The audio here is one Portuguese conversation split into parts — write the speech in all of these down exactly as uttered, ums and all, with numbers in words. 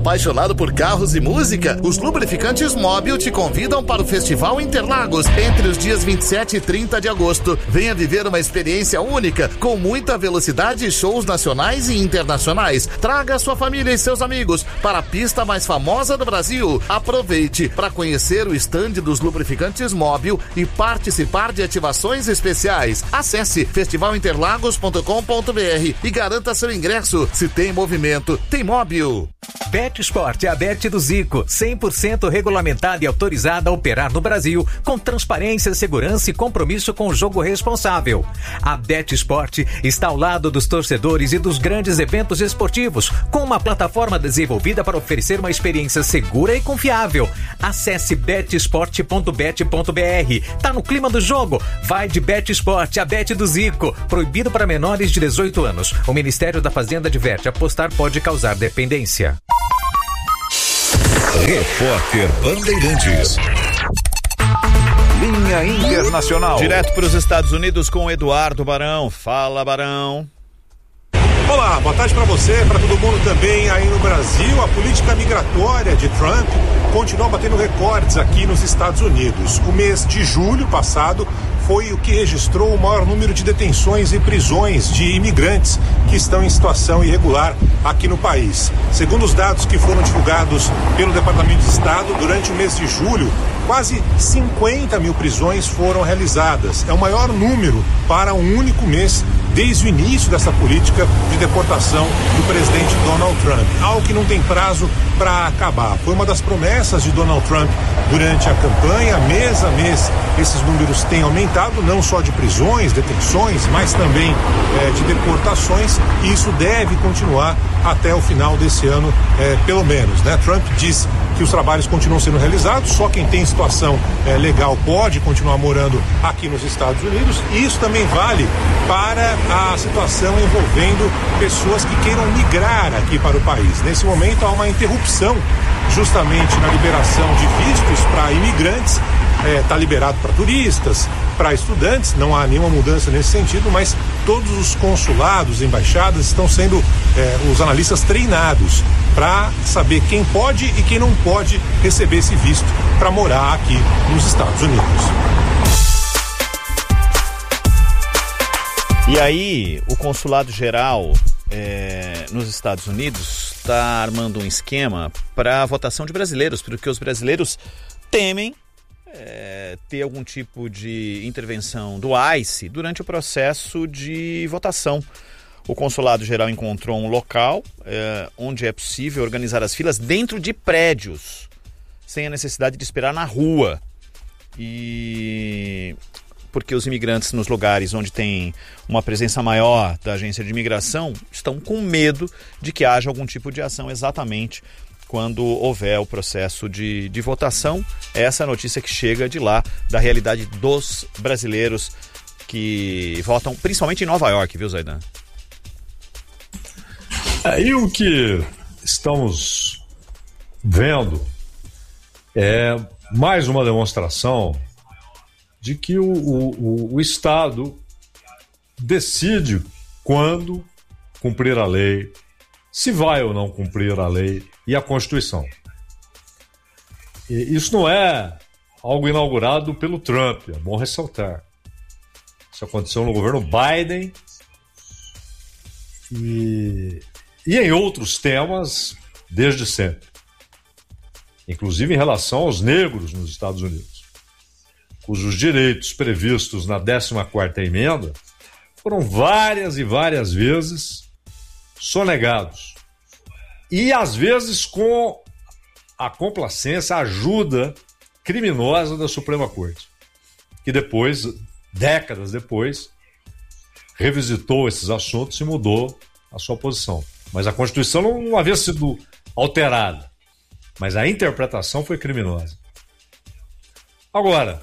Apaixonado por carros e música? Os lubrificantes Móbil te convidam para o Festival Interlagos entre os dias vinte e sete e trinta de agosto. Venha viver uma experiência única com muita velocidade e shows nacionais e internacionais. Traga sua família e seus amigos para a pista mais famosa do Brasil. Aproveite para conhecer o estande dos lubrificantes Móbil e participar de ativações especiais. Acesse festival interlagos ponto com ponto b r e garanta seu ingresso. Se tem movimento, tem Móbil. BetSport é a Bet do Zico, cem por cento regulamentada e autorizada a operar no Brasil, com transparência, segurança e compromisso com o jogo responsável. A BetSport está ao lado dos torcedores e dos grandes eventos esportivos, com uma plataforma desenvolvida para oferecer uma experiência segura e confiável. Acesse bet sport ponto bet ponto b r. Tá no clima do jogo? Vai de BetSport, a Bet do Zico. Proibido para menores de dezoito anos. O Ministério da Fazenda adverte: apostar pode causar dependência. Repórter Bandeirantes. Linha Internacional. Direto para os Estados Unidos com Eduardo Barão. Fala, Barão. Olá, boa tarde para você, para todo mundo também aí no Brasil. A política migratória de Trump continua batendo recordes aqui nos Estados Unidos. O mês de julho passado foi o que registrou o maior número de detenções e prisões de imigrantes que estão em situação irregular aqui no país. Segundo os dados que foram divulgados pelo Departamento de Estado, durante o mês de julho, quase cinquenta mil prisões foram realizadas. É o maior número para um único mês desde o início dessa política de deportação do presidente Donald Trump, algo que não tem prazo para acabar. Foi uma das promessas de Donald Trump durante a campanha. Mês a mês esses números têm aumentado, não só de prisões, detenções, mas também eh, de deportações, e isso deve continuar até o final desse ano, eh, pelo menos, né? Trump diz que os trabalhos continuam sendo realizados, só quem tem situação eh, legal pode continuar morando aqui nos Estados Unidos, e isso também vale para a situação envolvendo pessoas que queiram migrar aqui para o país. Nesse momento há uma interrupção justamente na liberação de vistos para imigrantes. Está é, liberado para turistas, para estudantes, não há nenhuma mudança nesse sentido, mas todos os consulados, embaixadas estão sendo, é, os analistas treinados para saber quem pode e quem não pode receber esse visto para morar aqui nos Estados Unidos. E aí, o Consulado Geral é, nos Estados Unidos está armando um esquema para a votação de brasileiros, porque os brasileiros temem É, ter algum tipo de intervenção do ICE durante o processo de votação. O Consulado Geral encontrou um local é, onde é possível organizar as filas dentro de prédios, sem a necessidade de esperar na rua. E porque os imigrantes nos lugares onde tem uma presença maior da agência de imigração estão com medo de que haja algum tipo de ação exatamente quando houver o processo de, de votação. Essa é a notícia que chega de lá, da realidade dos brasileiros que votam, principalmente em Nova York, viu, Zaidan? É, e o que estamos vendo é mais uma demonstração de que o, o, o Estado decide quando cumprir a lei, se vai ou não cumprir a lei e a Constituição. E isso não é algo inaugurado pelo Trump, é bom ressaltar. Isso aconteceu no governo Biden e, e em outros temas desde sempre. Inclusive em relação aos negros nos Estados Unidos, cujos direitos previstos na décima quarta emenda foram várias e várias vezes sonegados. E às vezes com a complacência, a ajuda criminosa da Suprema Corte, que depois, décadas depois, revisitou esses assuntos e mudou a sua posição. Mas a Constituição não havia sido alterada, mas a interpretação foi criminosa. Agora,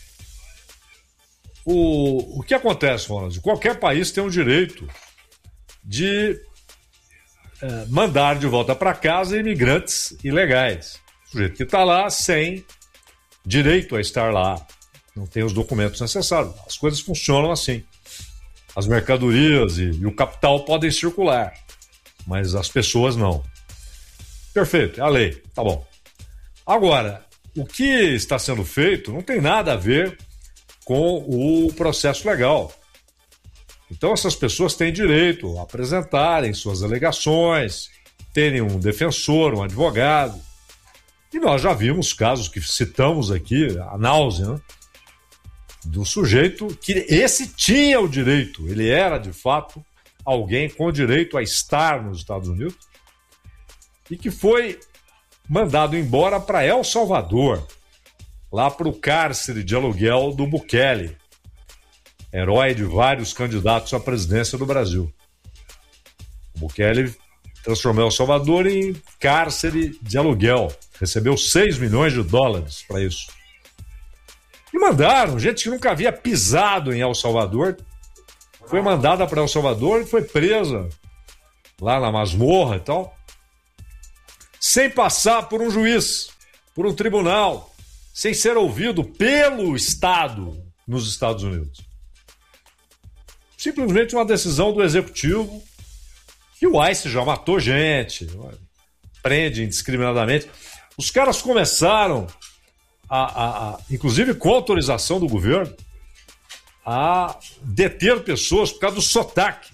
o, o que acontece, Ronald? Qualquer país tem o direito de é, mandar de volta para casa imigrantes ilegais. O sujeito que está lá sem direito a estar lá, não tem os documentos necessários. As coisas funcionam assim. As mercadorias e, e o capital podem circular, mas as pessoas não. Perfeito, é a lei, tá bom. Agora, o que está sendo feito não tem nada a ver com o processo legal. Então essas pessoas têm direito a apresentarem suas alegações, terem um defensor, um advogado. E nós já vimos casos que citamos aqui, a náusea, né? Do sujeito que esse tinha o direito, ele era de fato alguém com direito a estar nos Estados Unidos e que foi mandado embora para El Salvador, lá para o cárcere de aluguel do Bukele, herói de vários candidatos à presidência do Brasil. O Bukele transformou El Salvador em cárcere de aluguel, recebeu seis milhões de dólares para isso. E mandaram, gente que nunca havia pisado em El Salvador, foi mandada para El Salvador e foi presa lá na masmorra e tal, sem passar por um juiz, por um tribunal, sem ser ouvido pelo Estado nos Estados Unidos. Simplesmente uma decisão do executivo, que o ICE já matou gente, prende indiscriminadamente. Os caras começaram, a, a, a, inclusive com autorização do governo, a deter pessoas por causa do sotaque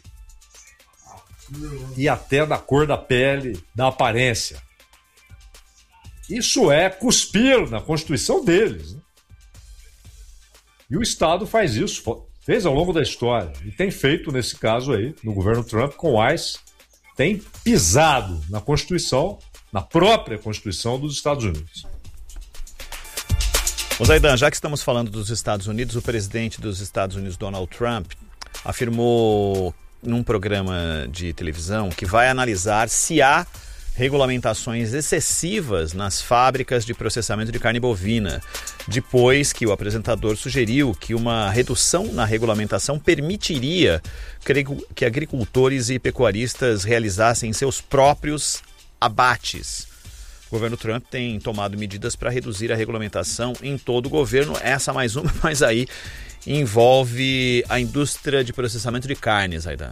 e até da cor da pele, da aparência. Isso é cuspir na Constituição deles, né? E o Estado faz isso, fez ao longo da história, e tem feito nesse caso aí, no governo Trump, com o ICE, tem pisado na Constituição, na própria Constituição dos Estados Unidos. Ô Zaidan, já que estamos falando dos Estados Unidos, o presidente dos Estados Unidos, Donald Trump, afirmou num programa de televisão que vai analisar se há regulamentações excessivas nas fábricas de processamento de carne bovina, depois que o apresentador sugeriu que uma redução na regulamentação permitiria que agricultores e pecuaristas realizassem seus próprios abates. O governo Trump tem tomado medidas para reduzir a regulamentação em todo o governo, essa mais uma, mas aí envolve a indústria de processamento de carnes, Zaidan.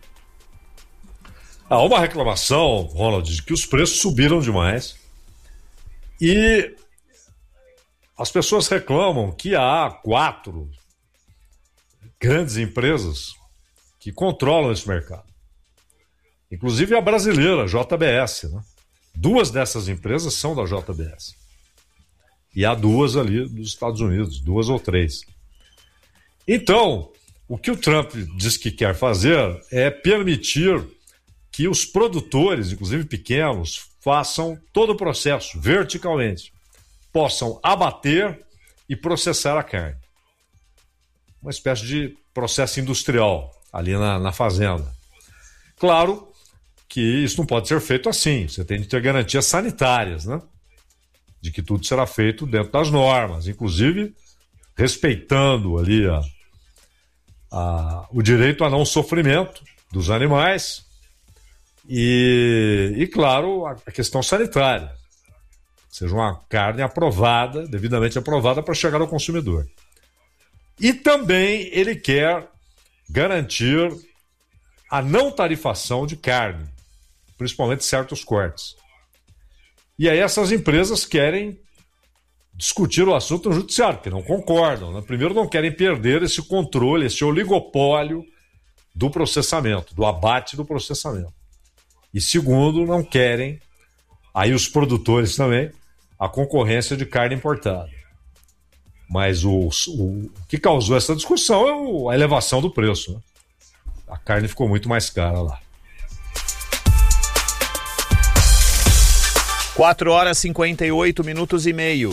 Há uma reclamação, Ronald, de que os preços subiram demais e as pessoas reclamam que há quatro grandes empresas que controlam esse mercado. Inclusive a brasileira, J B S, né? Duas dessas empresas são da J B S. E há duas ali dos Estados Unidos, duas ou três. Então, o que o Trump diz que quer fazer é permitir que os produtores, inclusive pequenos, façam todo o processo verticalmente, possam abater e processar a carne. Uma espécie de processo industrial ali na, na fazenda. Claro que isso não pode ser feito assim, você tem que ter garantias sanitárias, né? De que tudo será feito dentro das normas, inclusive respeitando ali a, a, o direito a não sofrimento dos animais. E, e, claro, a questão sanitária. Seja uma carne aprovada, devidamente aprovada para chegar ao consumidor. E também ele quer garantir a não tarifação de carne, principalmente certos cortes. E aí essas empresas querem discutir o assunto no judiciário, porque não concordam, né? Primeiro, não querem perder esse controle, esse oligopólio do processamento, do abate do processamento. E segundo, não querem, aí os produtores também, a concorrência de carne importada. Mas o, o, o que causou essa discussão é o, a elevação do preço, né? A carne ficou muito mais cara lá. quatro horas e cinquenta e oito minutos e meio.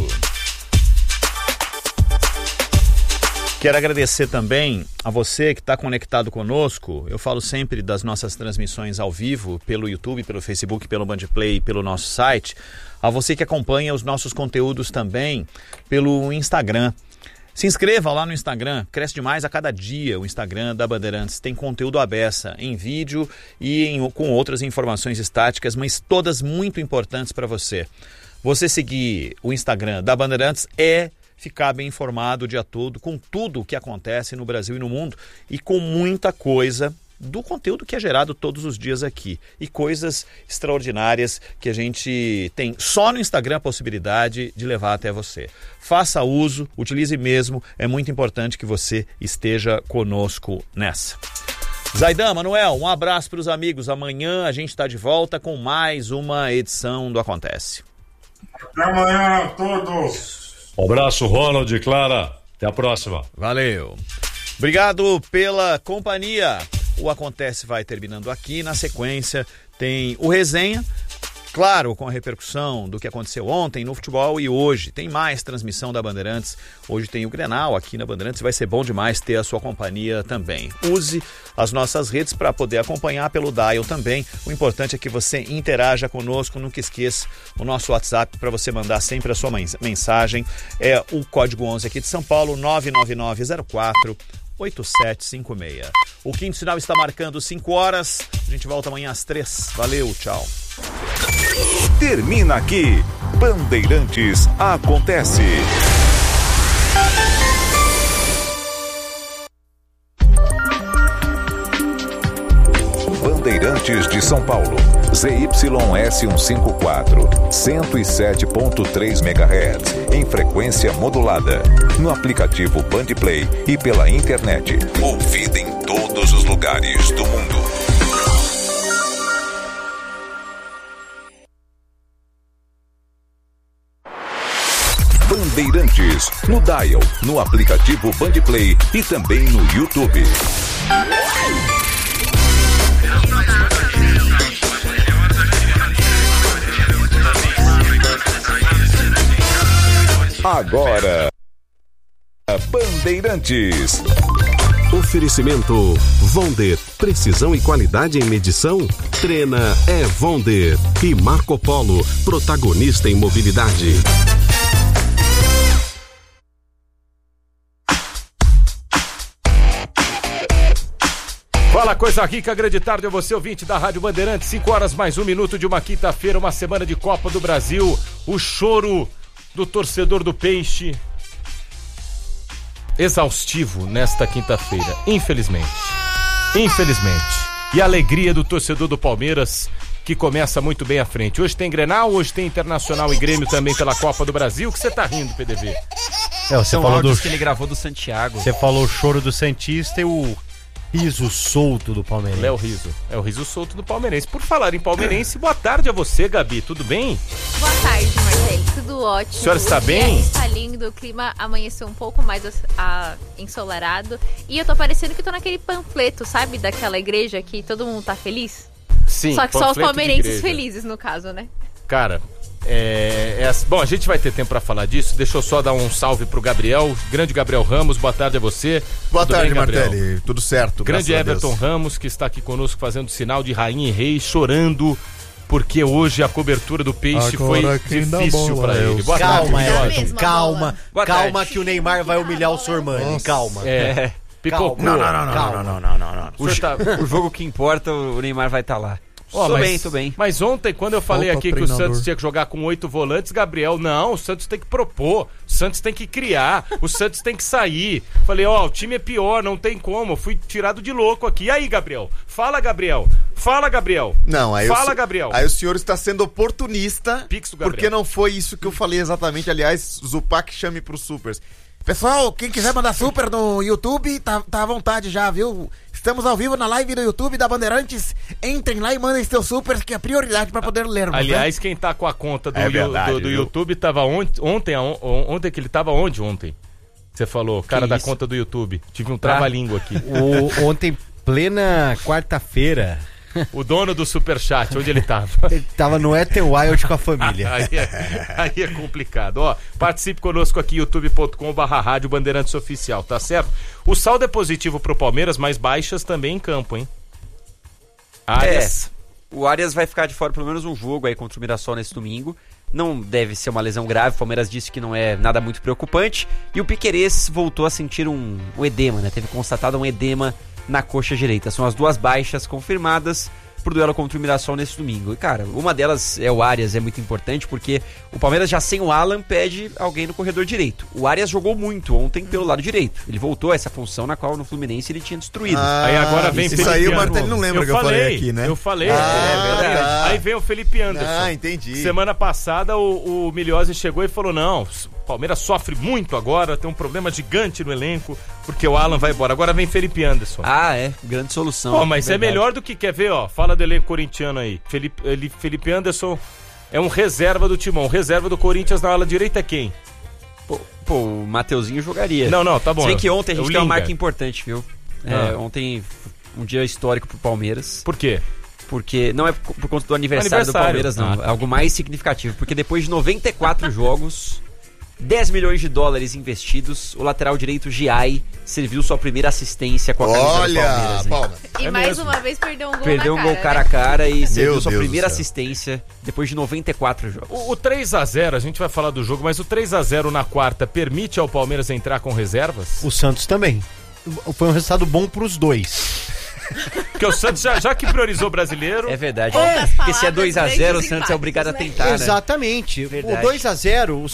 Quero agradecer também a você que está conectado conosco. Eu falo sempre das nossas transmissões ao vivo, pelo YouTube, pelo Facebook, pelo Bandplay, pelo nosso site. A você que acompanha os nossos conteúdos também pelo Instagram. Se inscreva lá no Instagram, cresce demais a cada dia o Instagram da Bandeirantes. Tem conteúdo à beça, em vídeo e em, com outras informações estáticas, mas todas muito importantes para você. Você seguir o Instagram da Bandeirantes é ficar bem informado o dia todo com tudo o que acontece no Brasil e no mundo e com muita coisa do conteúdo que é gerado todos os dias aqui. E coisas extraordinárias que a gente tem só no Instagram a possibilidade de levar até você. Faça uso, utilize mesmo, é muito importante que você esteja conosco nessa. Zaidan, Manuel, um abraço para os amigos. Amanhã a gente está de volta com mais uma edição do Acontece. Até amanhã a todos. Um abraço, Ronald e Clara. Até a próxima. Valeu. Obrigado pela companhia. O Acontece vai terminando aqui. Na sequência tem o Resenha. Claro, com a repercussão do que aconteceu ontem no futebol e hoje. Tem mais transmissão da Bandeirantes. Hoje tem o Grenal aqui na Bandeirantes. Vai ser bom demais ter a sua companhia também. Use as nossas redes para poder acompanhar pelo Dial também. O importante é que você interaja conosco. Nunca esqueça o nosso WhatsApp para você mandar sempre a sua mensagem. É o código onze aqui de São Paulo, nove nove nove zero quatro oito sete cinco seis. O quinto sinal está marcando cinco horas. A gente volta amanhã às três. Valeu, tchau. Termina aqui. Bandeirantes Acontece. Bandeirantes de São Paulo. Z Y S cento e cinquenta e quatro, cento e sete ponto três megahertz, em frequência modulada. No aplicativo Bandplay e pela internet. Ouvida em todos os lugares do mundo. Bandeirantes, no Dial, no aplicativo Bandplay e também no YouTube. Agora, Bandeirantes. Oferecimento Vonder, precisão e qualidade em medição? Trena é Vonder. E Marco Polo, protagonista em mobilidade. Fala, coisa rica, grande tarde a você, ouvinte da Rádio Bandeirantes. cinco horas mais um minuto de uma quinta-feira, uma semana de Copa do Brasil. O choro do torcedor do Peixe exaustivo nesta quinta-feira, infelizmente. Infelizmente. E a alegria do torcedor do Palmeiras, que começa muito bem à frente. Hoje tem Grenal, hoje tem Internacional e Grêmio também pela Copa do Brasil. O que você tá rindo, P D V? É, você São falou do que ele gravou do Santiago. Você falou o choro do Santista e o riso solto do palmeirense. Léo Riso. É o riso solto do palmeirense. Por falar em palmeirense, boa tarde a você, Gabi. Tudo bem? Boa tarde, Marcelo. Tudo ótimo. A senhora está o dia bem? Está lindo, o clima amanheceu um pouco mais a, ensolarado. E eu tô parecendo que tô naquele panfleto, sabe? Daquela igreja que todo mundo tá feliz. Sim, só que só os palmeirenses felizes, no caso, né? Cara, é, é, bom, a gente vai ter tempo pra falar disso. Deixa eu só dar um salve pro Gabriel, grande Gabriel Ramos, boa tarde a você. Boa Tudo tarde, bem, Martelli, tudo certo. Grande Everton Ramos, que está aqui conosco fazendo sinal de rainha e rei, chorando, porque hoje a cobertura do Peixe Agora foi difícil pra ele. Boa calma, tarde, Everton, calma, Boa calma tarde. que o Neymar vai humilhar o Sormani, calma. É, picocou. Não, não, não, não, Calma. não, não, não, não, não. O, Tá... o jogo que importa, o Neymar vai estar lá. Oh, tô mas, bem, tô bem. Mas ontem, quando eu falei Falta aqui que treinador. o Santos tinha que jogar com oito volantes, Gabriel, não, o Santos tem que propor, o Santos tem que criar, o Santos tem que sair. Falei, ó, oh, o time é pior, não tem como, eu fui tirado de louco aqui. E aí, Gabriel? Fala, Gabriel. Fala, Gabriel. Não, aí Fala, o, Gabriel. Aí o senhor está sendo oportunista, Pix do Gabriel. porque não foi isso que eu falei exatamente. Aliás, Zupac chame pros supers. Pessoal, quem quiser mandar super no YouTube, tá, tá à vontade já, viu? Estamos ao vivo na live do YouTube da Bandeirantes. Entrem lá e mandem seus supers, que é a prioridade para poder lermos. Aliás, quem tá com a conta do, É Yu- verdade, do, do viu? YouTube tava ont- ontem, on- ontem que ele tava onde ontem? Você falou, cara Que da isso? conta do YouTube. Tive um trava-língua aqui. O, ontem, plena quarta-feira, O dono do Superchat, onde ele tava? ele tava no Ether Wild com a família. Aí é, aí é complicado. Ó, participe conosco aqui, youtube ponto com barra rádio Bandeirantes Oficial, tá certo? O saldo é positivo pro Palmeiras, mas baixas também em campo, hein? Arias. É, o Arias vai ficar de fora pelo menos um jogo aí contra o Mirassol nesse domingo. Não deve ser uma lesão grave, o Palmeiras disse que não é nada muito preocupante. E o Piquerez voltou a sentir um, um edema, né? Teve constatado um edema na coxa direita. São as duas baixas confirmadas. pro duelo contra o Mirassol nesse domingo. E, cara, uma delas é o Arias, é muito importante, porque o Palmeiras já sem o Alan pede alguém no corredor direito. O Arias jogou muito ontem pelo lado direito. Ele voltou a essa função na qual no Fluminense ele tinha destruído. Ah, aí agora vem isso Felipe aí o Anderson. Martelli não lembra eu que falei, eu falei aqui, né? Eu falei, ah, é verdade. Tá. Aí vem o Felipe Anderson. Ah, entendi. Semana passada o, o Milhose chegou e falou, não, o Palmeiras sofre muito agora, tem um problema gigante no elenco, porque o Alan vai embora. Agora vem Felipe Anderson. Ah, é, grande solução. Pô, mas verdade. é melhor do que, quer ver, ó, fala do elenco corintiano aí. Felipe, ele, Felipe Anderson é um reserva do Timão, reserva do Corinthians na ala direita é quem? Pô, pô, o Mateuzinho jogaria. Não, não, tá bom. Se bem que ontem a é gente o tem uma Linga. marca importante, viu? É, Ah. Ontem, um dia histórico pro Palmeiras. Por quê? Porque não é por por conta do aniversário, Aniversário. do Palmeiras, não. Ah. É algo mais significativo. Porque depois de noventa e quatro jogos, dez milhões de dólares investidos, o lateral direito Giai serviu sua primeira assistência com a camisa Olha, do Palmeiras. hein? palmas. E É mais mesmo. uma vez perdeu um gol Perdeu na um gol cara né? a cara e serviu sua Deus primeira do céu. assistência depois de noventa e quatro jogos. O, o três a zero, a gente vai falar do jogo, mas o três a zero na quarta permite ao Palmeiras entrar com reservas? O Santos também. Foi um resultado bom pros dois. Porque o Santos, já, já que priorizou o brasileiro... É verdade. Poucas Porque se é palavras, dois a zero, o grandes Santos é impactos, obrigado a né? tentar, né? Exatamente. Verdade. O dois a zero, o